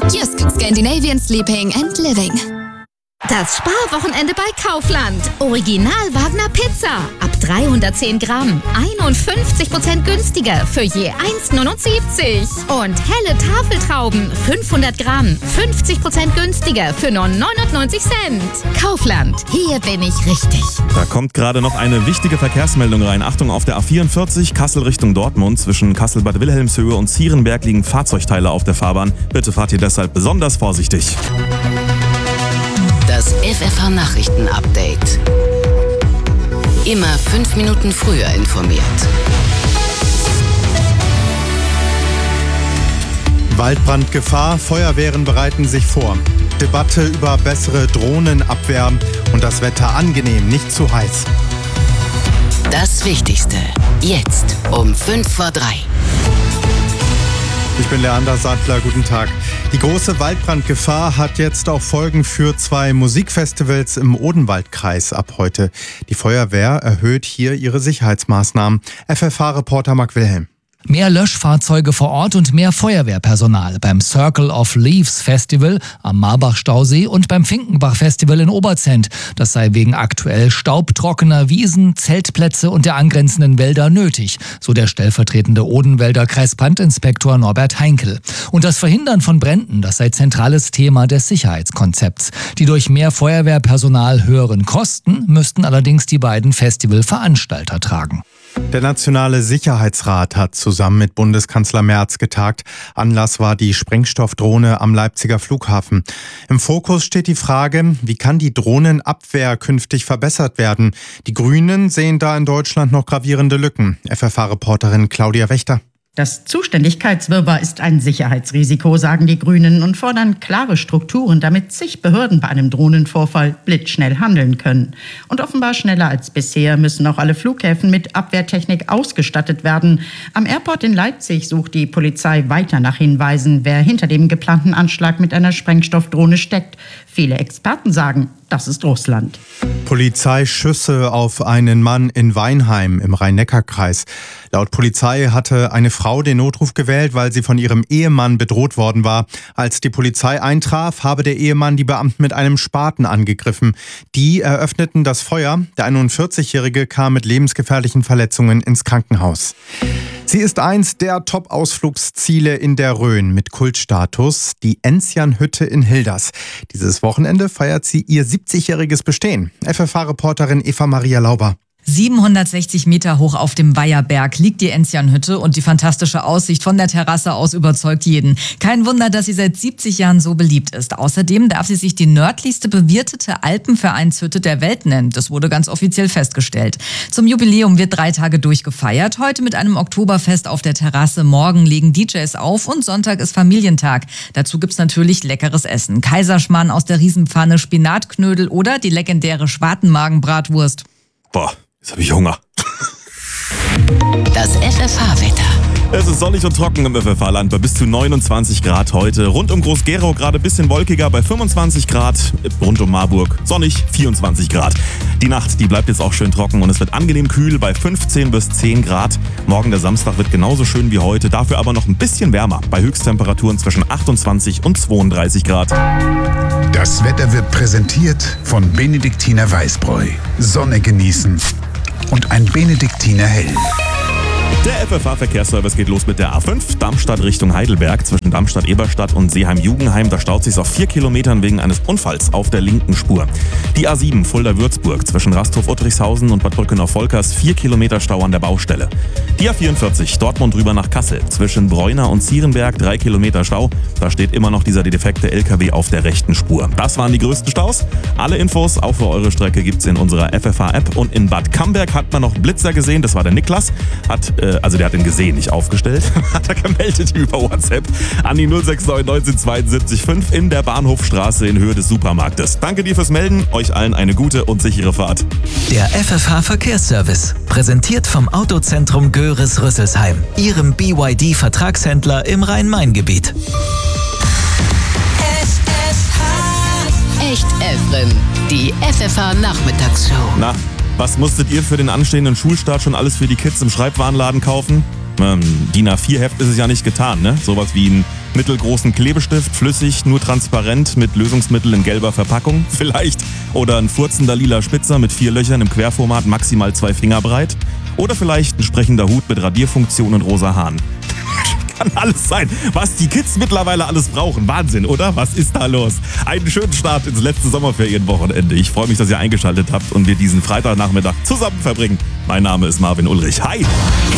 Jysk, Scandinavian Sleeping and Living. Das Sparwochenende bei Kaufland. Original Wagner Pizza. Ab 310 Gramm. 51% günstiger für je 1,79. Und helle Tafeltrauben. 500 Gramm. 50% günstiger für nur 99 Cent. Kaufland. Hier bin ich richtig. Da kommt gerade noch eine wichtige Verkehrsmeldung rein. Achtung, auf der A44 Kassel Richtung Dortmund. Zwischen Kassel-Bad Wilhelmshöhe und Zierenberg liegen Fahrzeugteile auf der Fahrbahn. Bitte fahrt ihr deshalb besonders vorsichtig. Das FFH-Nachrichten-Update. Immer 5 Minuten früher informiert. Waldbrandgefahr, Feuerwehren bereiten sich vor. Debatte über bessere Drohnenabwehr und das Wetter angenehm, nicht zu heiß. Das Wichtigste, jetzt um 2:05. Ich bin Leander Sattler, guten Tag. Die große Waldbrandgefahr hat jetzt auch Folgen für 2 Musikfestivals im Odenwaldkreis ab heute. Die Feuerwehr erhöht hier ihre Sicherheitsmaßnahmen. FFH-Reporter Marc Wilhelm. Mehr Löschfahrzeuge vor Ort und mehr Feuerwehrpersonal beim Circle of Leaves Festival am Marbach-Stausee und beim Finkenbach Festival in Oberzent. Das sei wegen aktuell staubtrockener Wiesen, Zeltplätze und der angrenzenden Wälder nötig, so der stellvertretende Odenwälder Kreisbrandinspektor Norbert Heinkel. Und das Verhindern von Bränden, das sei zentrales Thema des Sicherheitskonzepts. Die durch mehr Feuerwehrpersonal höheren Kosten müssten allerdings die beiden Festivalveranstalter tragen. Der Nationale Sicherheitsrat hat zusammen mit Bundeskanzler Merz getagt. Anlass war die Sprengstoffdrohne am Leipziger Flughafen. Im Fokus steht die Frage, wie kann die Drohnenabwehr künftig verbessert werden? Die Grünen sehen da in Deutschland noch gravierende Lücken. FFH-Reporterin Claudia Wächter. Das Zuständigkeitswirrwarr ist ein Sicherheitsrisiko, sagen die Grünen und fordern klare Strukturen, damit zig Behörden bei einem Drohnenvorfall blitzschnell handeln können. Und offenbar schneller als bisher müssen auch alle Flughäfen mit Abwehrtechnik ausgestattet werden. Am Airport in Leipzig sucht die Polizei weiter nach Hinweisen, wer hinter dem geplanten Anschlag mit einer Sprengstoffdrohne steckt. Viele Experten sagen, das ist Russland. Polizeischüsse auf einen Mann in Weinheim im Rhein-Neckar-Kreis. Laut Polizei hatte eine Frau den Notruf gewählt, weil sie von ihrem Ehemann bedroht worden war. Als die Polizei eintraf, habe der Ehemann die Beamten mit einem Spaten angegriffen. Die eröffneten das Feuer. Der 41-Jährige kam mit lebensgefährlichen Verletzungen ins Krankenhaus. Sie ist eins der Top-Ausflugsziele in der Rhön mit Kultstatus, die Enzianhütte in Hilders. Dieses Wochenende feiert sie ihr 70-jähriges Bestehen. FFH-Reporterin Eva-Maria Lauber. 760 Meter hoch auf dem Weiherberg liegt die Enzianhütte und die fantastische Aussicht von der Terrasse aus überzeugt jeden. Kein Wunder, dass sie seit 70 Jahren so beliebt ist. Außerdem darf sie sich die nördlichste bewirtete Alpenvereinshütte der Welt nennen. Das wurde ganz offiziell festgestellt. Zum Jubiläum wird 3 Tage durchgefeiert. Heute mit einem Oktoberfest auf der Terrasse. Morgen legen DJs auf und Sonntag ist Familientag. Dazu gibt's natürlich leckeres Essen. Kaiserschmarrn aus der Riesenpfanne, Spinatknödel oder die legendäre Schwartenmagenbratwurst. Boah. Jetzt habe ich Hunger. Das FFH-Wetter. Es ist sonnig und trocken im FFH-Land bei bis zu 29 Grad heute. Rund um Groß-Gerau gerade ein bisschen wolkiger bei 25 Grad. Rund um Marburg sonnig 24 Grad. Die Nacht, die bleibt jetzt auch schön trocken und es wird angenehm kühl bei 15 bis 10 Grad. Morgen der Samstag wird genauso schön wie heute, dafür aber noch ein bisschen wärmer. Bei Höchsttemperaturen zwischen 28 und 32 Grad. Das Wetter wird präsentiert von Benediktiner Weißbräu. Sonne genießen und ein Benediktiner Hell. Der FFH-Verkehrsservice geht los mit der A5, Darmstadt Richtung Heidelberg, zwischen Darmstadt-Eberstadt und Seeheim-Jugenheim. Da staut sich's auf 4 Kilometern wegen eines Unfalls auf der linken Spur. Die A7 Fulda-Würzburg, zwischen Rasthof-Uttrichshausen und Bad Brückenau-Volkers, 4 Kilometer Stau an der Baustelle. Die A44 Dortmund rüber nach Kassel, zwischen Breuna und Zierenberg, 3 Kilometer Stau. Da steht immer noch dieser defekte LKW auf der rechten Spur. Das waren die größten Staus. Alle Infos auch für eure Strecke gibt's in unserer FFH-App. Und in Bad Camberg hat man noch Blitzer gesehen, das war der Niklas. Der hat ihn gesehen, nicht aufgestellt. Hat er gemeldet über WhatsApp an die 069 1972 5 in der Bahnhofstraße in Höhe des Supermarktes. Danke dir fürs Melden. Euch allen eine gute und sichere Fahrt. Der FFH Verkehrsservice. Präsentiert vom Autozentrum Göris-Rüsselsheim. Ihrem BYD-Vertragshändler im Rhein-Main-Gebiet. Echt Efren. Die FFH-Nachmittagsshow. Na, was musstet ihr für den anstehenden Schulstart schon alles für die Kids im Schreibwarenladen kaufen? DIN A4-Heft ist es ja nicht getan, ne? Sowas wie ein mittelgroßen Klebestift, flüssig, nur transparent, mit Lösungsmittel in gelber Verpackung vielleicht. Oder ein furzender lila Spitzer mit 4 Löchern im Querformat, maximal 2 Finger breit. Oder vielleicht ein sprechender Hut mit Radierfunktion und rosa Haaren. Kann alles sein, was die Kids mittlerweile alles brauchen. Wahnsinn, oder? Was ist da los? Einen schönen Start ins letzte Sommerferienwochenende. Ich freue mich, dass ihr eingeschaltet habt und wir diesen Freitagnachmittag zusammen verbringen. Mein Name ist Marvin Ulrich. Hi!